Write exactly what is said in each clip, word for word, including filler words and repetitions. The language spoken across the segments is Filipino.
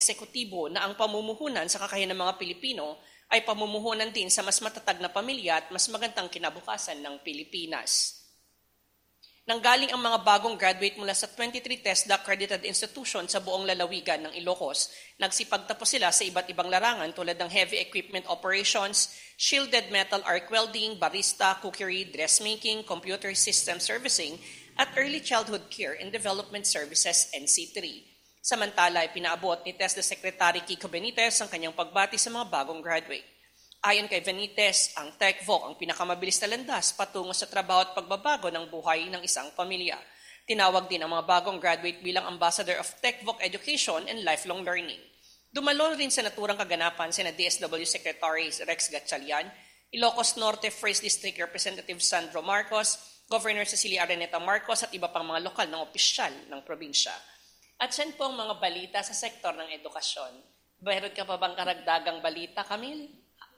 eksekutibo na ang pamumuhunan sa kakayahan ng mga Pilipino ay pamumuhunan din sa mas matatag na pamilya at mas magandang kinabukasan ng Pilipinas. Nanggaling ang mga bagong graduate mula sa twenty-three TESDA accredited institution sa buong lalawigan ng Ilocos. Nagsipagtapos sila sa iba't ibang larangan tulad ng heavy equipment operations, shielded metal arc welding, barista, cookery, dressmaking, computer system servicing, at early childhood care and development services N C three. Samantala, pinaabot ni TESDA Secretary Kiko Benitez ang kanyang pagbati sa mga bagong graduate. Ayon kay Benitez, ang TechVoc ang pinakamabilis na landas patungo sa trabaho at pagbabago ng buhay ng isang pamilya. Tinawag din ang mga bagong graduate bilang Ambassador of TechVoc Education and Lifelong Learning. Dumalo rin sa naturang kaganapan sina D S W Secretary Rex Gatchalian, Ilocos Norte First District Representative Sandro Marcos, Governor Cecilia Araneta Marcos at iba pang mga lokal ng opisyal ng probinsya. At yan po ang mga balita sa sektor ng edukasyon. Meron ka pa bang karagdagang balita, Camille?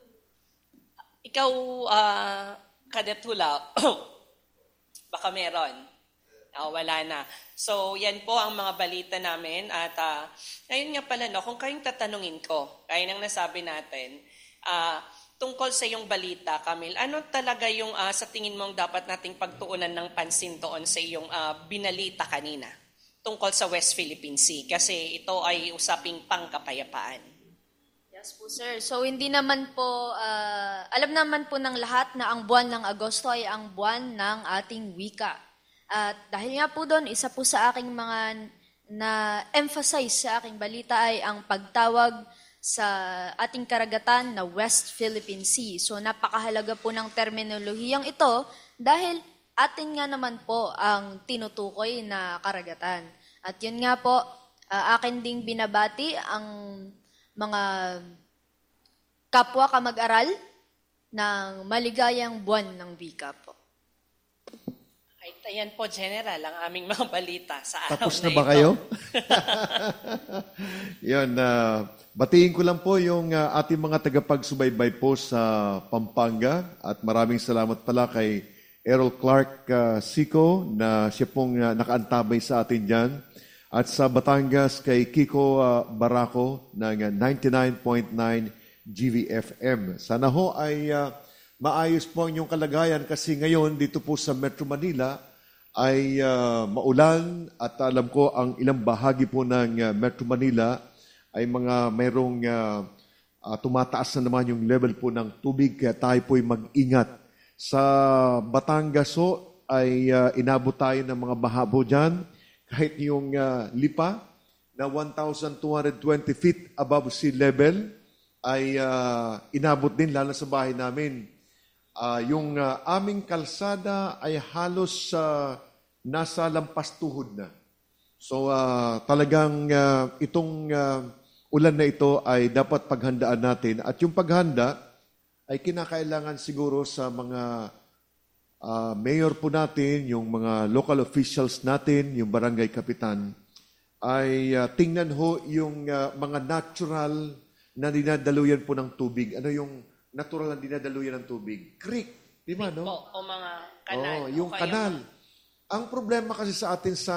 Ikaw, uh, Cadet Hula, baka meron. Oh, wala na. So, yan po ang mga balita namin. At uh, ngayon nga pala, no, kung kayong tatanungin ko, kaya nang nasabi natin, uh, tungkol sa iyong balita, Camille, ano talaga yung uh, sa tingin mong dapat nating pagtuunan ng pansin doon sa iyong uh, binalita kanina tungkol sa West Philippine Sea? Kasi ito ay usaping pangkapayapaan. Yes po, sir. So, hindi naman po, uh, alam naman po ng lahat na ang buwan ng Agosto ay ang buwan ng ating wika. At dahil nga po doon, isa po sa aking mga na-emphasize sa aking balita ay ang pagtawag sa ating karagatan na West Philippine Sea. So, napakahalaga po ng terminolohiyang ito dahil atin nga naman po ang tinutukoy na karagatan. At yun nga po, uh, akin ding binabati ang mga kapwa kamag-aral ng maligayang buwan ng wika po. Ay, ayan po, General, ang aming mga balita sa araw Tapos na, na ba ito. kayo? Yun, uh, batiin ko lang po yung uh, ating mga tagapagsubaybay po sa Pampanga at maraming salamat pala kay Errol Clark uh, Sico na siya pong uh, nakaantabay sa atin dyan. At sa Batangas kay Kiko uh, Baraco ng uh, ninety-nine point nine G V F M. Sana ho ay uh, maayos po ang inyong kalagayan kasi ngayon dito po sa Metro Manila ay uh, maulan at alam ko ang ilang bahagi po ng uh, Metro Manila ay mga mayroong uh, uh, tumataas na naman yung level po ng tubig kaya tayo po ay mag-ingat. Sa Batangas ho ay uh, inabot tayo ng mga baha po dyan. Kahit yung uh, lipa na one thousand two hundred twenty feet above sea level ay uh, inabot din lalo sa bahay namin. Uh, yung uh, aming kalsada ay halos uh, nasa lampas tuhod na. So uh, talagang uh, itong uh, ulan na ito ay dapat paghandaan natin. At yung paghanda ay kinakailangan siguro sa mga Uh, mayor po natin, yung mga local officials natin, yung barangay kapitan, ay uh, tingnan ho yung uh, mga natural na dinadaluyan po ng tubig. Ano yung natural na dinadaluyan ng tubig? Creek, di ba, no? O, o mga kanal. Oh, yung o kaya kanal. Mga... Ang problema kasi sa atin sa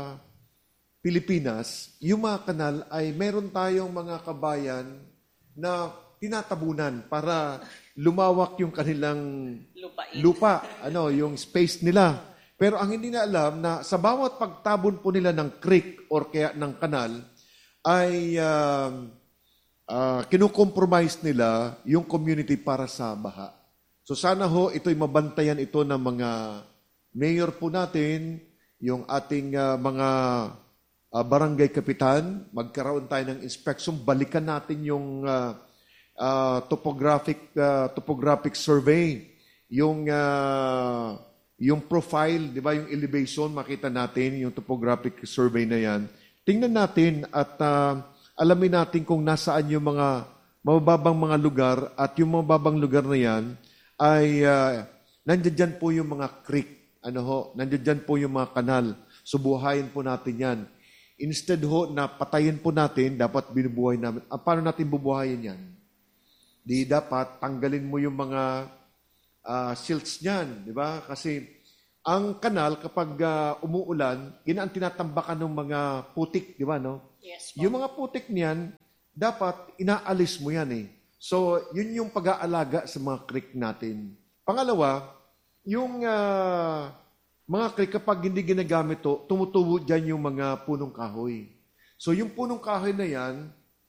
Pilipinas, yung mga kanal ay meron tayong mga kabayan na tinatabunan para lumawak yung kanilang Lupain. lupa, ano, yung space nila. Pero ang hindi na alam na sa bawat pagtabon po nila ng creek or kaya ng kanal ay uh, uh, kinukompromise nila yung community para sa baha. So sana ho ito'y mabantayan ito ng mga mayor po natin, yung ating uh, mga uh, barangay kapitan, magkaroon tayo ng inspection, balikan natin yung uh, Uh, topographic uh, topographic survey, yung uh, yung profile, di ba, yung elevation, makita natin yung topographic survey na yan. Tingnan natin at uh, alamin natin kung nasaan yung mga mababang mga lugar at yung mababang lugar na yan ay uh, nandiyan dyan po yung mga creek, ano ho, nandiyan dyan po yung mga kanal. Subuhayin po natin yan. Instead ho na patayin po natin, dapat binubuhay namin. Ah, paano natin bubuhayin yan? Di dapat tanggalin mo yung mga uh, silts niyan, di ba? Kasi ang kanal kapag uh, umuulan, yun ang tinatambakan ng mga putik, di ba, no? Yes po. Yung mga putik niyan, dapat inaalis mo yan eh. So, yun yung pag-aalaga sa mga creek natin. Pangalawa, yung uh, mga creek, kapag hindi ginagamit to, tumutubo dyan yung mga punong kahoy. So, yung punong kahoy na yan,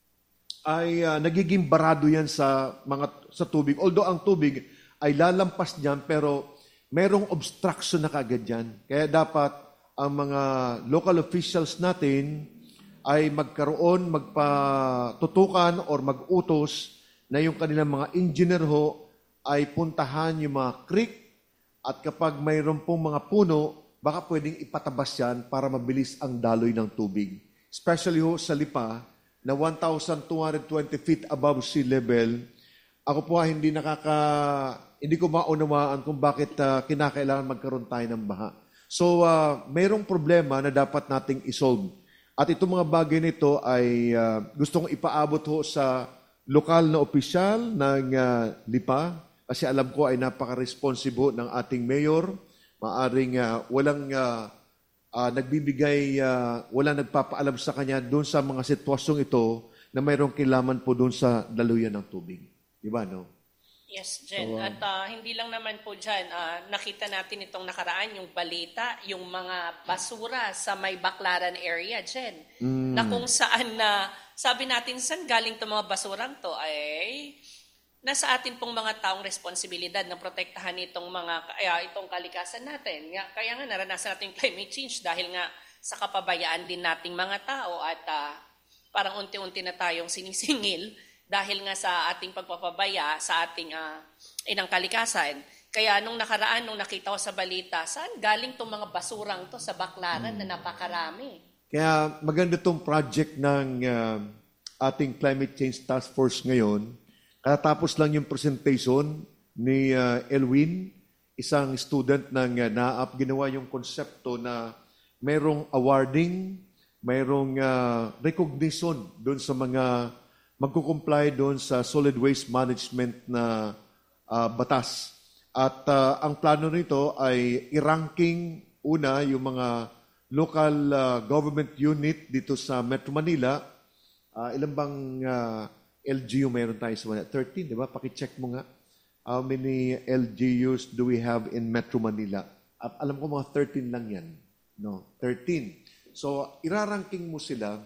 ay uh, nagiging barado yan sa mga sa tubig. Although ang tubig ay lalampas diyan, pero merong obstruction na kagad dyan. Kaya dapat ang mga local officials natin ay magkaroon, magpatutukan or mag-utos na yung kanilang mga engineer ho ay puntahan yung mga creek at kapag mayroon pong mga puno, baka pwedeng ipatabas yan para mabilis ang daloy ng tubig. Especially ho sa Lipa, na one thousand two hundred twenty feet above sea level, ako po ay hindi nakaka, hindi ko maunawaan kung bakit uh, kinakailangan magkaroon tayo ng baha. So, uh, mayroong problema na dapat nating isolve. At itong mga bagay nito ay uh, gusto kong ipaabot ho sa lokal na opisyal ng uh, Lipa, kasi alam ko ay napaka-responsible ng ating mayor. Maaring uh, walang uh, uh, nagbibigay, uh, walang nagpapaalam sa kanya doon sa mga sitwasyong ito na mayroong kilaman po doon sa daluyan ng tubig. Di ba, no? Yes, Jen. So, uh, At uh, hindi lang naman po dyan, uh, nakita natin itong nakaraan, yung balita, yung mga basura sa may Baclaran area, Jen. Mm. Na kung saan na, sabi natin, saan galing itong mga basurang to? Ay, nasa atin pong mga taong responsibilidad na protektahan itong mga, kaya itong kalikasan natin. Kaya nga naranasan natin yung climate change dahil nga sa kapabayaan din nating mga tao at uh, parang unti-unti na tayong sinisingil dahil nga sa ating pagpapabaya sa ating uh, inang kalikasan. Kaya nung nakaraan, nung nakita ko sa balita, saan galing itong mga basurang to sa Baclaran hmm. na napakarami? Kaya maganda itong project ng uh, ating Climate Change Task Force ngayon. Katapos lang yung presentation ni uh, Elwin, isang student ng uh, N A A P, ginawa yung konsepto na mayroong awarding, mayroong uh, recognition doon sa mga magkukomply doon sa solid waste management na uh, batas. At uh, ang plano nito ay i-ranking una yung mga local uh, government unit dito sa Metro Manila. Uh, ilan bang uh, L G U meron tayo sa Manila? thirteen, di ba? Pakicheck mo nga. How many L G Us do we have in Metro Manila? At alam ko mga thirteen lang yan. No, thirteen. So, iraranking mo sila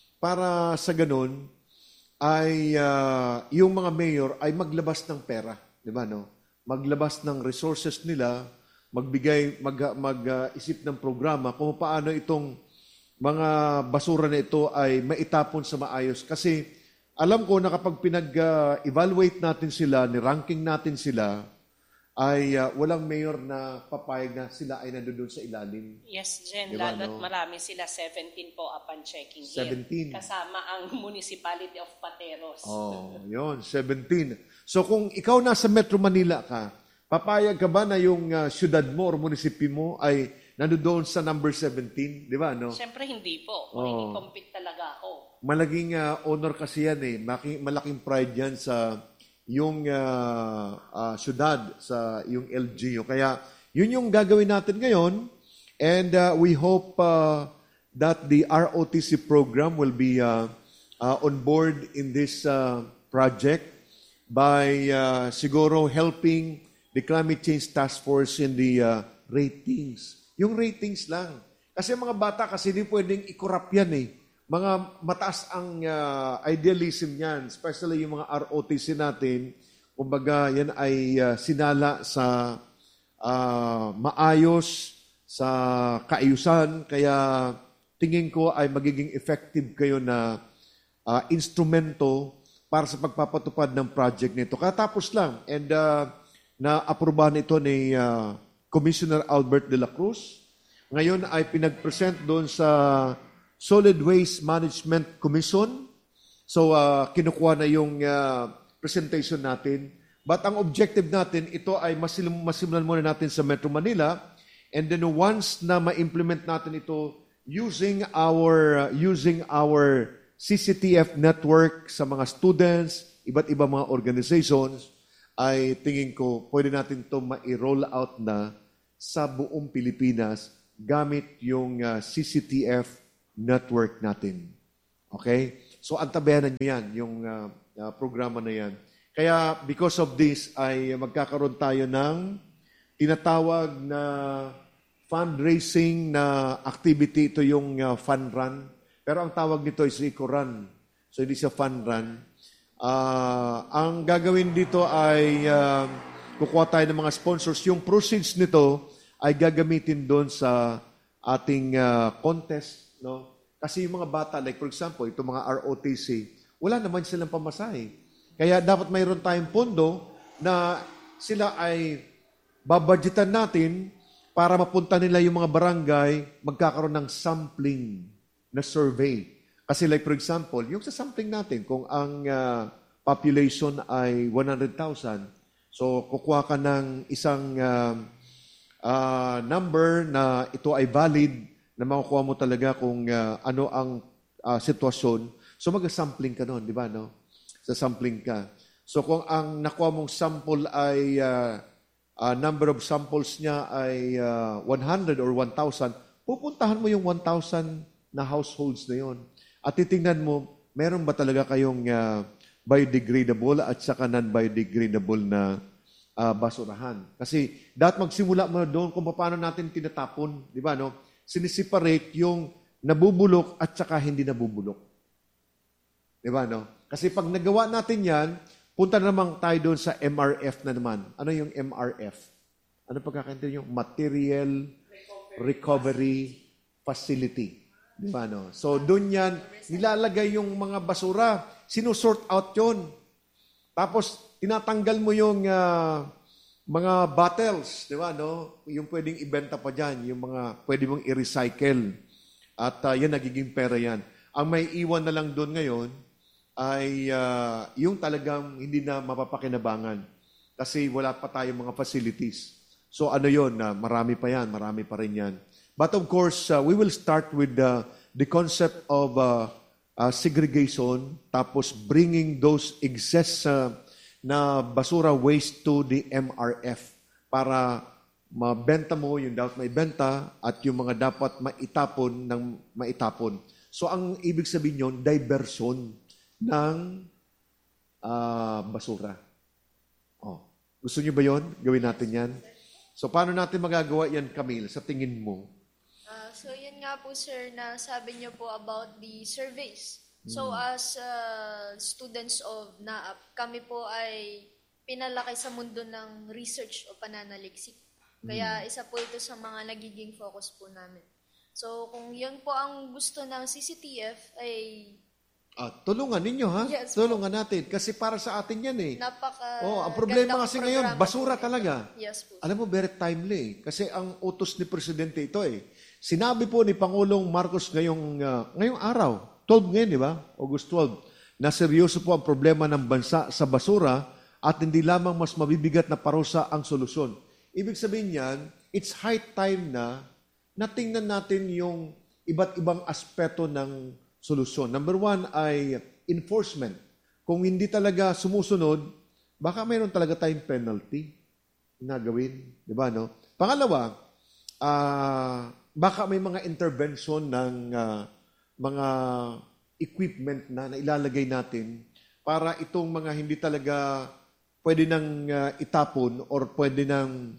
para sa ganun ay uh, yung mga mayor ay maglabas ng pera, di ba, no? Maglabas ng resources nila, magbigay, mag, mag-isip uh, ng programa kung paano itong mga basura na ito ay maitapon sa maayos. Kasi alam ko na kapag pinag-evaluate natin sila, ni-ranking natin sila, ay uh, walang mayor na papayag na sila ay nandoon sa ilalim. Yes, Jen. Diba, Lalo't no? marami sila, seventeen po upon checking here. seventeen. Kasama ang Municipality of Pateros. Oh, yun, seventeen. So kung ikaw nasa Metro Manila ka, papayag ka ba na yung uh, syudad mo o munisipyo mo ay nandoon sa number seventeen? Di ba, no? Siyempre hindi po. Oh. Makikikompete talaga ako. Malaking uh, honor kasi yan eh. Malaking, malaking pride yan sa yung uh, uh, syudad, sa yung L G U. Kaya yun yung gagawin natin ngayon. And uh, we hope uh, that the R O T C program will be uh, uh, on board in this uh, project by uh, siguro helping the Climate Change Task Force in the uh, ratings. Yung ratings lang. Kasi mga bata kasi hindi pwedeng i-corrupt yan eh. Mga mataas ang uh, idealism yan, especially yung mga R O T C natin. Kumbaga, yan ay uh, sinala sa uh, maayos, sa kaayusan. Kaya tingin ko ay magiging effective kayo na uh, instrumento para sa pagpapatupad ng project nito. Katapos lang. And uh, na-aprobahan ito ni uh, Commissioner Albert de la Cruz. Ngayon ay pinag-present doon sa Solid Waste Management Commission. So, uh, kinukuha na yung uh, presentation natin. But ang objective natin, ito ay masim- masimulan muna natin sa Metro Manila. And then once na ma-implement natin ito using our, uh, using our C C T F network sa mga students, iba't iba mga organizations, ay tingin ko pwede natin ito ma-roll out na sa buong Pilipinas gamit yung uh, C C T F network natin. Okay? So, antabayanan nyo yan, yung uh, uh, programa na yan. Kaya, because of this, ay magkakaroon tayo ng tinatawag na fundraising na activity. Ito yung uh, fun run. Pero ang tawag nito is Eco Run. So, hindi siya fun run. Uh, ang gagawin dito ay uh, kukuha tayo ng mga sponsors. Yung proceeds nito ay gagamitin doon sa ating uh, contest. No? Kasi yung mga bata, like for example, itong mga R O T C, wala naman silang pamasahe. Kaya dapat mayroon tayong pondo na sila ay babudgetan natin para mapunta nila yung mga barangay, magkakaroon ng sampling na survey. Kasi like for example, yung sa sampling natin, kung ang uh, population ay one hundred thousand, so kukuha ka ng isang uh, uh, number na ito ay valid, na makukuha mo talaga kung uh, ano ang uh, sitwasyon. So mag-sampling ka noon, di ba? No? Sa sampling ka. So kung ang nakuha mong sample ay uh, uh, number of samples niya ay uh, one hundred or one thousand, pupuntahan mo yung one thousand na households na yon. At titingnan mo, meron ba talaga kayong uh, biodegradable at saka non-biodegradable na uh, basurahan? Kasi dapat magsimula mo doon kung paano natin tinatapon. Di ba? No? Siniseparate yung nabubulok at saka hindi nabubulok. Di ba? No? Kasi pag nagawa natin yan, punta naman tayo doon sa M R F na naman. Ano yung M R F? Ano pagkakaintindi yung Material Recovery Facility. Di ba, no? So, doon yan, nilalagay yung mga basura. Sinusort out yon. Tapos, tinatanggal mo yung uh, mga bottles. Di ba, no? Yung pwedeng ibenta pa dyan. Yung mga pwede mong i-recycle. At uh, yan, nagiging pera yan. Ang may iwan na lang doon ngayon ay uh, yung talagang hindi na mapapakinabangan. Kasi wala pa tayong mga facilities. So, ano yon? Uh, marami pa yan. Marami pa rin yan. But of course, uh, we will start with uh, the concept of uh, uh, segregation, tapos bringing those excess uh, na basura waste to the M R F para mabenta mo yung dapat maibenta at yung mga dapat maitapon ng maitapon. So ang ibig sabihin yun, diversion ng uh, basura. Oh. Gusto niyo ba yon? Gawin natin yan? So paano natin magagawa yan, Camille, sa tingin mo? So, yun nga po, sir, na sabi niyo po about the surveys. So, as uh, students of N A A P, kami po ay pinalaki sa mundo ng research o pananaliksik. Kaya isa po ito sa mga nagiging focus po namin. So, kung yun po ang gusto ng C C T F, ay... Ah, tulungan ninyo, ha? Yes, tulungan natin. Kasi para sa atin yan, eh. Napaka... Oh, ang problema kasi ngayon, basura talaga. Yes po. Alam mo, very timely. Kasi ang utos ni Presidente ito, eh. Sinabi po ni Pangulong Marcos ngayong, uh, ngayong araw, twelve ngayon, di ba? August twelve, na seryoso po ang problema ng bansa sa basura at hindi lamang mas mabibigat na parusa ang solusyon. Ibig sabihin niyan, it's high time na natingnan natin yung iba't ibang aspeto ng solusyon. Number one ay enforcement. Kung hindi talaga sumusunod, baka mayroon talaga tayong penalty na gawin. Di ba, no? Pangalawa, ah... Uh, baka may mga intervention ng uh, mga equipment na, na ilalagay natin para itong mga hindi talaga pwede nang uh, itapon or pwede nang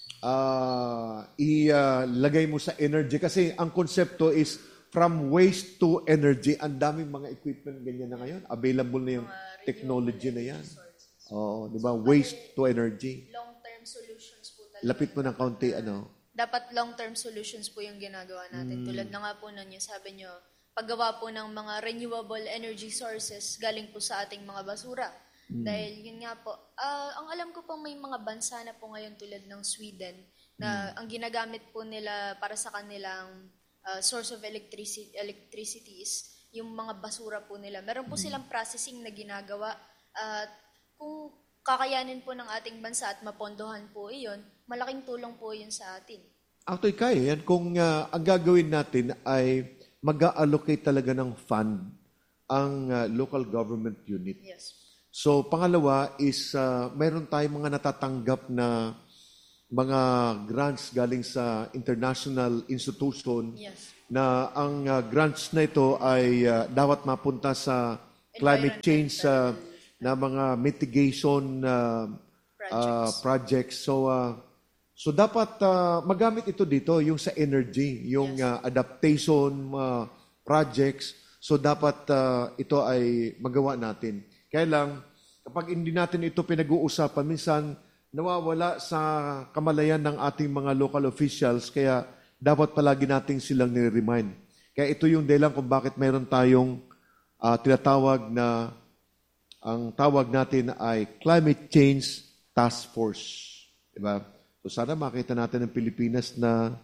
uh, ilagay mo sa energy. Kasi ang konsepto is from waste to energy. Ang daming mga equipment ganyan na ngayon. Available na yung technology na yan. Oo, di ba? Waste to energy. Long-term solutions po talaga. Lapit mo ng kaunti, ano? Dapat long-term solutions po yung ginagawa natin. Mm. Tulad na nga po nun yung sabi nyo, paggawa po ng mga renewable energy sources galing po sa ating mga basura. Mm. Dahil yun nga po, uh, ang alam ko po may mga bansa na po ngayon tulad ng Sweden na mm. ang ginagamit po nila para sa kanilang uh, source of electricity, electricity is yung mga basura po nila. Meron po mm. silang processing na ginagawa at uh, kung kakayanin po ng ating bansa at mapondohan po iyon, malaking tulong po yun sa atin. Actually, kaya yan. Kung uh, ang gagawin natin ay mag-allocate talaga ng fund ang uh, local government unit. Yes. So, pangalawa is uh, mayroon tayong mga natatanggap na mga grants galing sa international institution Yes. na ang uh, grants na ito ay uh, dapat mapunta sa climate change uh, na mga mitigation uh, uh, projects. So uh, so dapat uh, magamit ito dito yung sa energy, yung uh, adaptation uh, projects. So dapat uh, ito ay magawa natin. Kaya lang kapag hindi natin ito pinag-uusapan, minsan nawawala sa kamalayan ng ating mga local officials, kaya dapat palagi nating silang nire-remind. Kaya ito yung dahilan kung bakit mayroon tayong uh, tinatawag na, ang tawag natin ay Climate Change Task Force. Diba? So sana makita natin ng Pilipinas na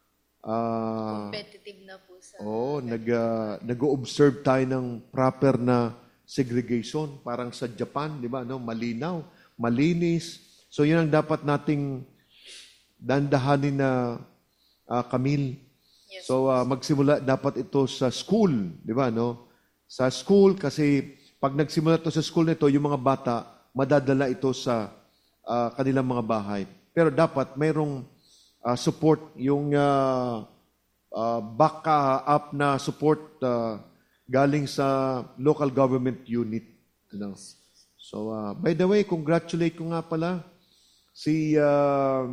uh, Competitive na po sa... oh, nag, uh, nag-observe tayo ng proper na segregation. Parang sa Japan, di ba? No? Malinaw, malinis. So yun ang dapat nating dandahanin na uh, Camille. Yes. So uh, magsimula dapat ito sa school, di ba, no? Sa school kasi pag nagsimula ito sa school nito, yung mga bata madadala ito sa uh, kanilang mga bahay. Pero dapat mayroong uh, support, yung uh, uh, back up na support uh, galing sa local government unit. Ano? So uh, by the way, congratulate ko nga pala si uh,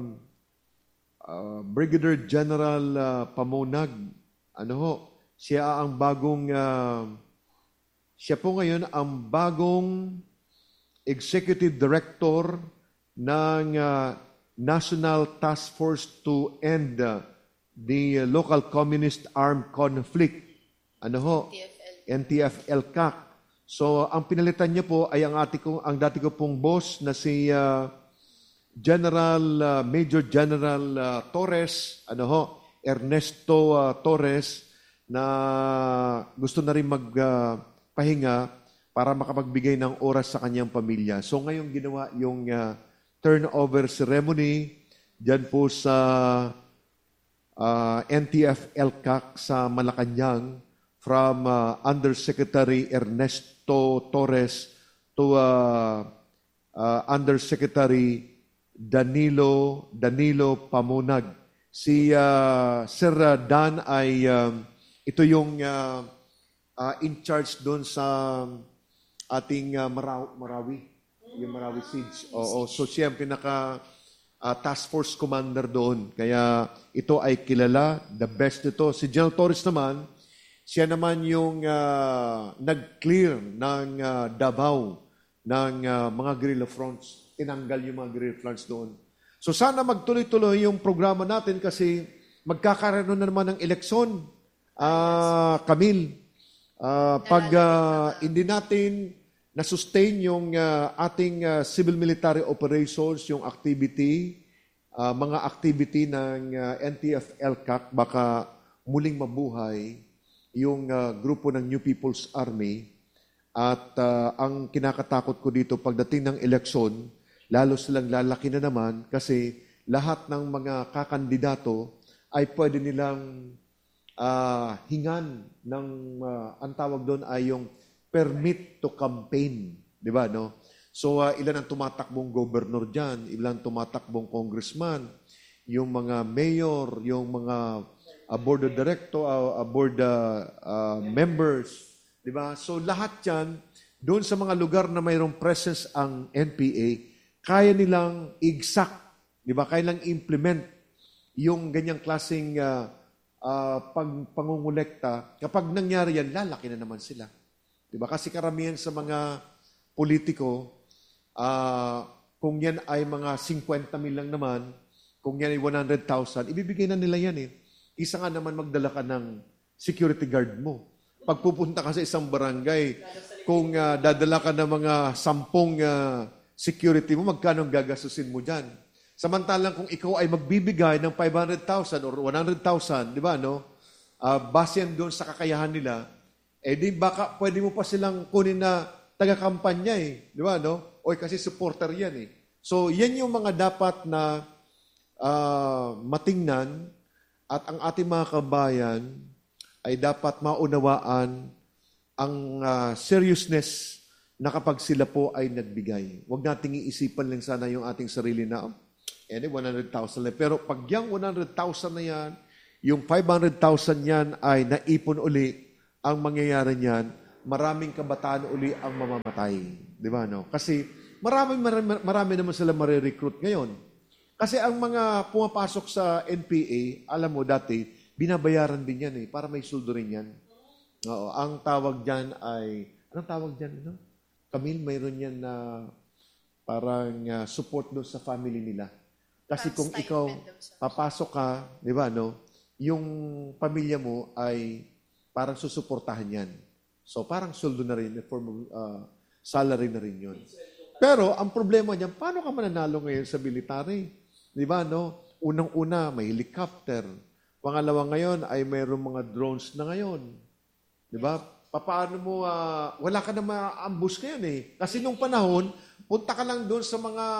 uh, Brigadier General uh, Pamunag. Ano ho? Siya ang bagong uh, siya po ngayon ang bagong Executive Director ng uh, National Task Force to End uh, the Local Communist Armed Conflict. Ano ho? N T F L C A C. So ang pinalitan niya po ay ang ati ko, ang dati ko pong boss na si uh, General uh, Major General uh, Torres, ano ho, Ernesto uh, Torres, na gusto na rin magpahinga uh, para makapagbigay ng oras sa kanyang pamilya. So ngayon ginawa yung uh, turnover ceremony dyan po sa uh, N T F L C A C sa Malacanang from uh, Undersecretary Ernesto Torres to uh, uh, Undersecretary Danilo Danilo Pamunag. Si uh, Sir Dan ay um, ito yung uh, uh, in charge doon sa ating uh, Maraw- Marawi, yung Marawi Siege. Oo, so siya ang pinaka uh, task force commander doon. Kaya ito ay kilala, the best ito. Si General Torres naman, siya naman yung uh, nag-clear ng uh, Davao ng uh, mga guerrilla fronts. Tinanggal yung mga guerrilla fronts doon. So sana magtuloy-tuloy yung programa natin kasi magkakaroon na naman ng eleksyon. Uh, Camille, uh, pag uh, hindi natin na-sustain yung uh, ating uh, civil-military operations, yung activity, uh, mga activity ng uh, N T F L C A C, baka muling mabuhay yung uh, grupo ng New People's Army. At uh, ang kinakatakot ko dito pagdating ng eleksyon, lalo silang lalaki na naman kasi lahat ng mga kakandidato ay pwede nilang uh, hingan ng, uh, ang tawag doon ay yung permit to campaign. Di ba, no? So, uh, ilan ang tumatakbong governor dyan, ilan tumatakbong congressman, yung mga mayor, yung mga uh, board of director, uh, board uh, uh, members. Di ba? So, lahat yan, doon sa mga lugar na mayroong presence ang N P A, kaya nilang exact, di ba? Kaya nilang implement yung ganyang klaseng uh, uh, pang, pangungulekta. Kapag nangyari yan, lalaki na naman sila. Di ba? Kasi karamihan sa mga politiko, uh, kung yan ay mga fifty mil lang naman, kung yan ay one hundred thousand, ibibigay na nila yan eh. Isa nga naman magdala ka ng security guard mo. Pag pupunta ka sa isang barangay, kung uh, dadala ka ng mga sampung uh, security mo, magkano gagastusin mo dyan? Samantalang kung ikaw ay magbibigay ng five hundred thousand or one hundred thousand, di ba, no? Uh, base yan doon sa kakayahan nila, eh di baka pwede mo pa silang kunin na taga-kampanya eh, di ba, no? O kasi supporter yan eh. So, yan yung mga dapat na uh, matingnan at ang ating mga kabayan ay dapat maunawaan ang uh, seriousness na kapag sila po ay nagbigay. Huwag nating iisipan lang sana yung ating sarili na, Edi, one hundred thousand lang. Pero pag yung one hundred thousand na yan, yung five hundred thousand yan ay naipon uli, ang mangyayari niyan, maraming kabataan uli ang mamamatay. Di ba, no? Kasi marami, marami, marami naman sila marirecruit ngayon. Kasi ang mga pumapasok sa N P A, alam mo dati, binabayaran din yan eh, para may suldo rin yan. Oo, ang tawag dyan ay, anong tawag dyan? No? Camille, mayroon yan na parang uh, support doon sa family nila. Kasi kung ikaw papasok ka, di ba, no? Yung pamilya mo ay parang susuportahan yan. So parang suldo na rin, form of uh, salary na rin yun. Pero ang problema niyan, paano ka mananalo ngayon sa military? Di ba, no? Unang-una, may helicopter. Pangalawa ngayon ay mayroong mga drones na ngayon. Di ba? Paano mo, uh, wala ka na ma-ambush ngayon eh. Kasi nung panahon, punta ka lang doon sa mga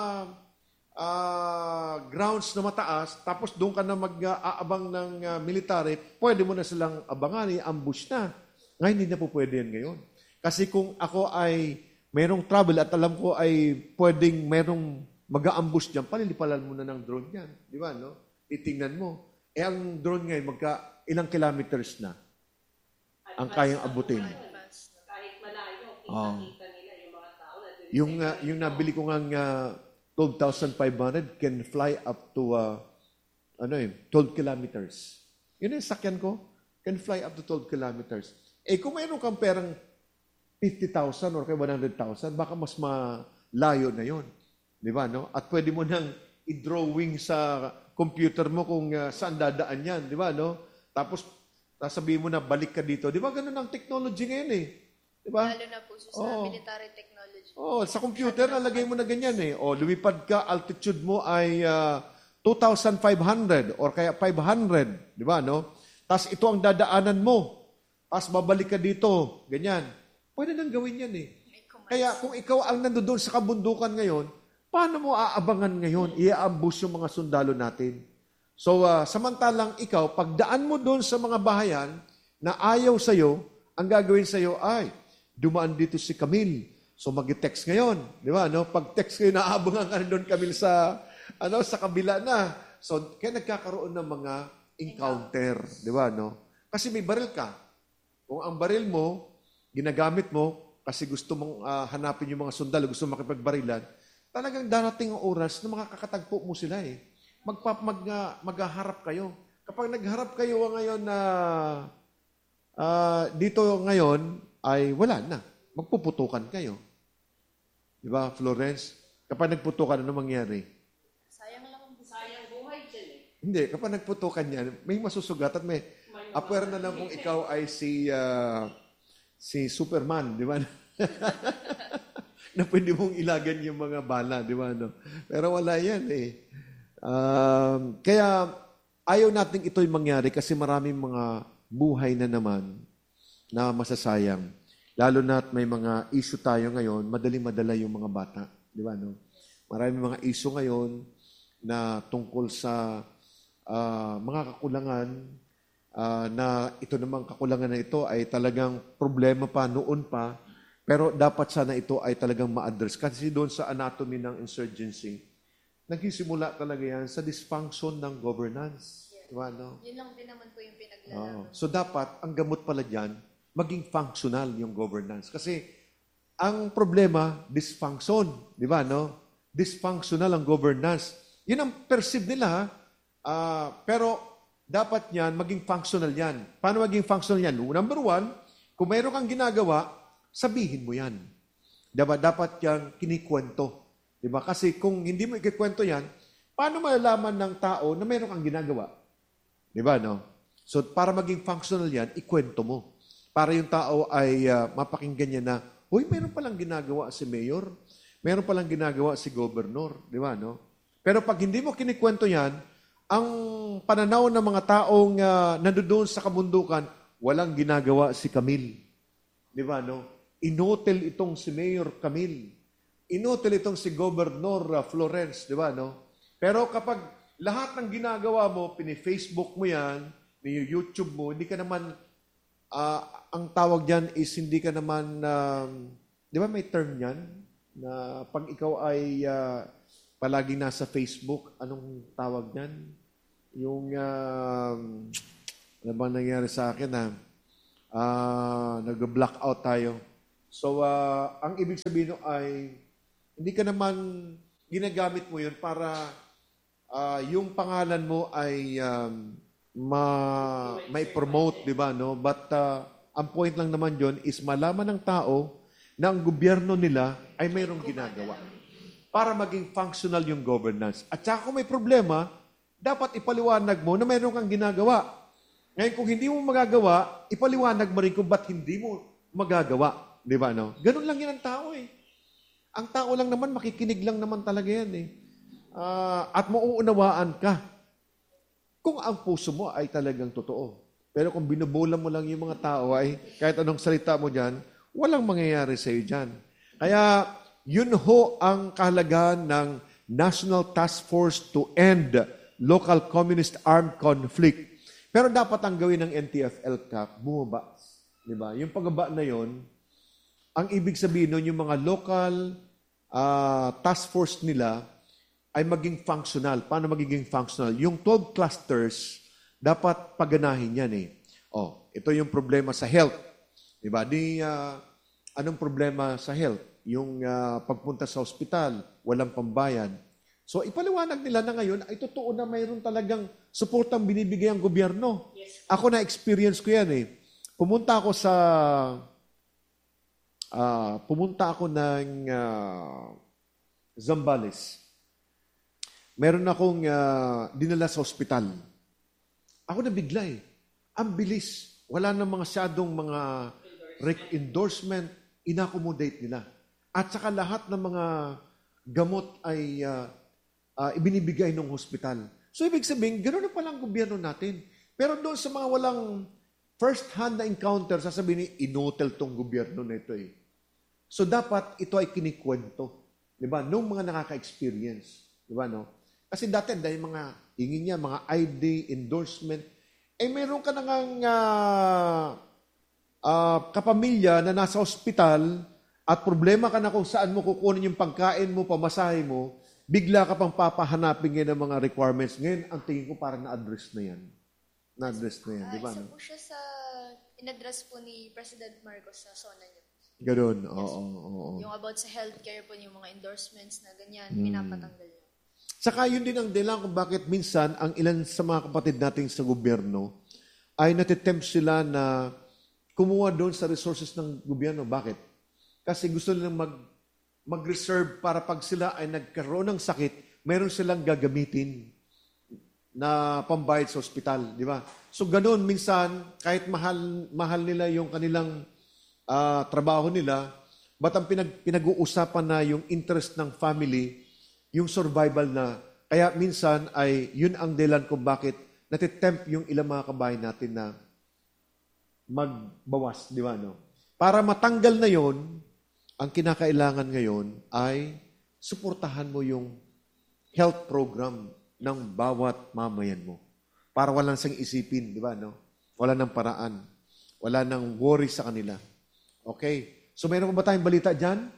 uh, grounds na mataas, tapos doon ka na mag-aabang ng uh, military, pwede mo na silang abangan, i-ambush na. Ngayon, hindi na po pwede yan ngayon. Kasi kung ako ay mayroong trouble at alam ko ay pwedeng mayroong mag-aambush dyan, palilipalan mo na ng drone yan. Di ba, no? Itingnan mo. Eh, ang drone ngayon, magka ilang kilometers na ang kayang abutin. Kahit malayo, Oh. kita-kita nila yung mga tao na doon. Yung, uh, yung nabili ko nga uh, twelve thousand five hundred can fly up to uh, ano eh, twelve kilometers. Yun yung sakyan ko. Can fly up to twelve kilometers. Eh, kung mayroon kang perang fifty thousand or kay one hundred thousand, baka mas malayo na yon. Di ba, no? At pwede mo nang i-drawing sa computer mo kung uh, saan dadaan yan. Di ba, no? Tapos, sasabihin mo na balik ka dito. Di ba, ganun ang technology ngayon eh. Di ba? Lalo na po sa Oo. military technology. Oh, sa computer, nalagay mo na ganyan eh. O, lumipad ka, altitude mo ay uh, two thousand five hundred or kaya five hundred. Di ba, no? Tapos ito ang dadaanan mo. Tapos babalik ka dito. Ganyan. Pwede nang gawin yan eh. Kaya kung ikaw ang nandoon sa kabundukan ngayon, paano mo aabangan ngayon? I-ambush yung mga sundalo natin. So, uh, samantalang ikaw, pagdaan mo doon sa mga bahayan na ayaw sa'yo, ang gagawin sa'yo ay, dumaan dito si Camille. So, mag-text ngayon. Di ba? No? Pag-text kayo, naaabangan ka doon, Camille, sa, ano, sa kabila na. So, kaya nagkakaroon ng mga encounter. Di ba? No? Kasi may baril ka. Kung ang baril mo, ginagamit mo, kasi gusto mong uh, hanapin yung mga sundalo, gusto mong makipagbarilan, talagang darating ang oras na makakatagpo mo sila eh. Magpap, mag, uh, maghaharap kayo. Kapag nagharap kayo ngayon na uh, dito ngayon, ay wala na. Magpuputukan kayo. Di ba, Florence? Kapag nagputukan, ano mangyari? Sayang lang ang buhay. Sayang buhay dyan eh. Hindi, kapag nagputukan yan, may masusugat at may apwer na lang kung ikaw ay si uh, si Superman, di ba? Na pwede mong ilagan yung mga bala, di ba? No? Pero wala yan eh. Um, kaya ayaw natin ito'y mangyari kasi maraming mga buhay na naman na masasayang. Lalo na at may mga issue tayo ngayon, madaling-madala yung mga bata. Di ba? No? Maraming mga issue ngayon na tungkol sa uh, mga kakulangan uh, na ito namang kakulangan na ito ay talagang problema pa noon pa, pero dapat sana ito ay talagang ma-address. Kasi doon sa anatomy ng insurgency, nagsisimula talaga yan sa dysfunction ng governance. Yeah. Diba, no? Yun lang din naman po yung pinaglalaban. Oh. So dapat, ang gamot pala dyan, maging functional yung governance. Kasi ang problema, dysfunction. Di ba, no? Dysfunctional ang governance. Yun ang perceive nila. Uh, pero dapat yan, maging functional yan. Paano maging functional yan? Number one, kung mayroon kang ginagawa, sabihin mo yan. Diba? Dapat yan kinikwento. Diba? Kasi kung hindi mo ikikwento yan, paano malalaman ng tao na mayroon kang ginagawa? Diba, no? So, para maging functional yan, ikwento mo. Para yung tao ay uh, mapakinggan niya na, uy, mayroon palang ginagawa si mayor, mayroon palang ginagawa si governor. Diba, no? Pero pag hindi mo kinikwento yan, ang pananaw ng mga taong uh, nandoon sa kabundukan, walang ginagawa si Camille. Diba, no? Inotel itong si Mayor Camille. Inotel itong si Governor uh, Florence, di ba, no? Pero kapag lahat ng ginagawa mo, pini-Facebook mo yan, ni-YouTube mo, hindi ka naman, uh, ang tawag dyan is hindi ka naman, um, di ba may term yan? Na pag ikaw ay uh, palagi nasa Facebook. Anong tawag niyan? Yung, uh, ano ba nangyari sa akin ha? Uh, nag-blackout tayo. So, uh, ang ibig sabihin no ay, hindi ka naman ginagamit mo yun para uh, yung pangalan mo ay um, ma may promote, di ba? No? But uh, ang point lang naman yun is malaman ng tao na ang gobyerno nila ay mayroong ginagawa para maging functional yung governance. At saka kung may problema, dapat ipaliwanag mo na mayroon kang ginagawa. Ngayon, kung hindi mo magagawa, ipaliwanag mo rin kung ba't hindi mo magagawa. Di ba, no? Ganun lang yan ang tao eh. Ang tao lang naman, makikinig lang naman talaga yan eh. Uh, at mauunawaan ka kung ang puso mo ay talagang totoo. Pero kung binubola mo lang yung mga tao ay, kahit anong salita mo dyan, walang mangyayari sa iyo dyan. Kaya, yun ho ang kahalagahan ng National Task Force to End Local Communist Armed Conflict. Pero dapat ang gawin ng N T F L C A P, bumaba. Diba? Yung pagbaba na yon, ang ibig sabihin nun, yung mga local uh, task force nila ay maging functional. Paano magiging functional? Yung twelve clusters, dapat paganahin yan eh. Oh, ito yung problema sa health. Diba? Di, uh, anong problema sa health? Yung uh, pagpunta sa ospital, walang pambayad. So, ipaliwanag nila na ngayon, ay totoo na mayroon talagang suportang binibigay ang gobyerno. Yes. Ako na-experience ko yan eh. Pumunta ako sa, uh, pumunta ako ng uh, Zambales. Meron akong uh, dinala sa ospital. Ako nabigla eh. Ang bilis. Wala na mga masyadong mga rec- endorsement, in-accommodate nila. At saka lahat ng mga gamot ay uh, uh, ibinibigay ng hospital. So, ibig sabihin, gano'n na pala ang gobyerno natin. Pero doon sa mga walang first-hand na encounter, sasabihin ni, inotel tong gobyerno na ito eh. So, dapat ito ay kinikwento. Di ba? Nung mga nakaka-experience. Di ba, no? Kasi dati, dahil mga hingin niya, mga I D, endorsement, eh, meron ka nang uh, uh, kapamilya na nasa hospital at problema ka na kung saan mo kukunin yung pagkain mo, pamasahe mo, bigla ka pang papahanapin ngayon ng mga requirements. Ngayon, ang tingin ko parang na-address na yan. Na-address na yan, uh, di ba? Isa no? po siya sa in-address po ni President Marcos sa SONA niya. Ganun, oo. Yes. oo, oo. Yung about sa healthcare po, yung mga endorsements na ganyan, Hmm. pinapatanggal niya. Saka yun din ang dahilan kung bakit minsan ang ilan sa mga kapatid natin sa gobyerno ay natitempt sila na kumuha doon sa resources ng gobyerno. Bakit? Kasi gusto nilang mag, mag-reserve para pag sila ay nagkaroon ng sakit, mayroon silang gagamitin na pambayad sa ospital. Di ba? So ganoon minsan, kahit mahal, mahal nila yung kanilang uh, trabaho nila, but ang pinag, pinag-uusapan na yung interest ng family, yung survival na, kaya minsan ay yun ang dahilan kung bakit natitempt yung ilang mga kabayan natin na magbawas, di ba, no? Para matanggal na yon, ang kinakailangan ngayon ay suportahan mo yung health program ng bawat mamayan mo. Para walang sang isipin, di ba, no? Wala nang paraan. Wala nang worry sa kanila. Okay? So, meron ba tayong balita dyan?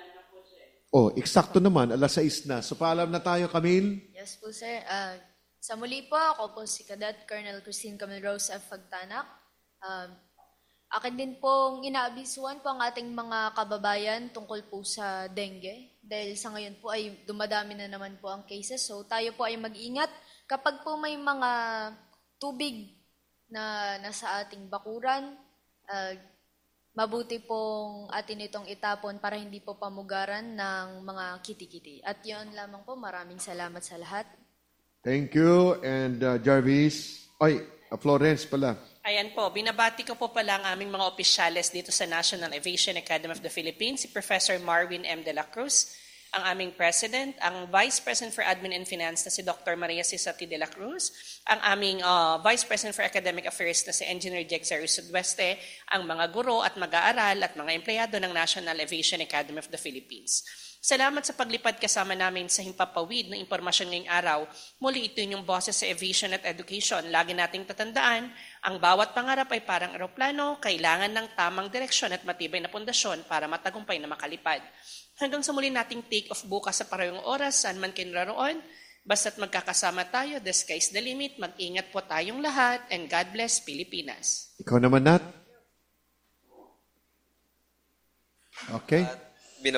Oh, eksakto naman, alas sais na. So, paalam na tayo, Camille. Yes po, sir. Uh, sa muli po, ako po si Cadet Colonel Christine Camille Rose F. Fagtanak. Uh, akin din pong inaabisuan po ang ating mga kababayan tungkol po sa dengue. Dahil sa ngayon po ay dumadami na naman po ang cases. So, tayo po ay mag-ingat. Kapag po may mga tubig na nasa ating bakuran, uh, mabuti pong atin itong itapon para hindi po pamugaran ng mga kiti-kiti. At yun lamang po, maraming salamat sa lahat. Thank you. And uh, Jarvis, ay, uh, Florence pala. Ayan po, binabati ko po pala ang aming mga opisyales dito sa National Aviation Academy of the Philippines, si Professor Marwin M. de la Cruz, ang aming President, ang Vice President for Admin and Finance na si Doctor Maria Cisati de la Cruz, ang aming uh, Vice President for Academic Affairs na si Engineer Jexario Sudweste, ang mga guro at mag-aaral at mga empleyado ng National Aviation Academy of the Philippines. Salamat sa paglipad kasama namin sa himpapawid ng impormasyon ngayong araw. Muli ito yung boses sa Aviation at Education. Lagi nating tatandaan, ang bawat pangarap ay parang eroplano, kailangan ng tamang direksyon at matibay na pundasyon para matagumpay na makalipad. Hanggang sa muli nating take-off bukas sa parehong oras, saan man kayo naroon, basta't magkakasama tayo, the sky's the limit, mag-ingat po tayong lahat, and God bless Pilipinas. Ikaw naman, Nat. Okay.